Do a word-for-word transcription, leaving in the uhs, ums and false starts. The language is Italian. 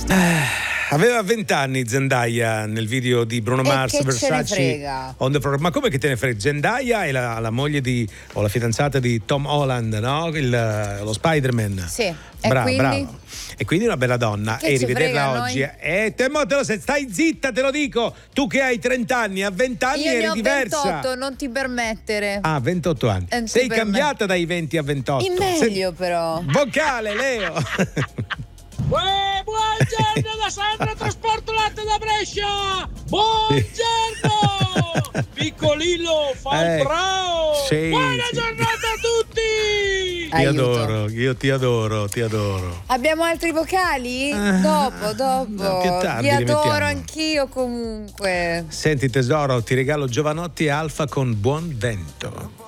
Aveva vent'anni Zendaya nel video di Bruno E Mars, che ce ne Versace frega? on the floor. Ma come che te ne frega? Zendaya è la, la moglie di o la fidanzata di Tom Holland, no? Il, lo Spider-Man. Sì. E Bravo, quindi? bravo. E quindi una bella donna. Che E ci rivederla frega a oggi. noi? E te, mo te lo sai, stai zitta, te lo dico. Tu che hai trenta anni, a venti anni Io eri ne ho diversa. ventotto, non ti permettere. Ah, ventotto anni. Eh, Sei per me. cambiata dai venti a ventotto. In meglio però. Vocale, Leo. Uè, buongiorno da Sandra Trasporto Latte da Brescia! Buongiorno! Piccolillo, fa Eh, il bravo! sì, Buona sì. giornata a tutti! Ti Aiuto. adoro, io ti adoro, ti adoro. Abbiamo altri vocali? dopo, dopo. no, più tardi Vi li adoro mettiamo. anch'io comunque. Senti tesoro, ti regalo Giovanotti e Alfa con Buon Vento.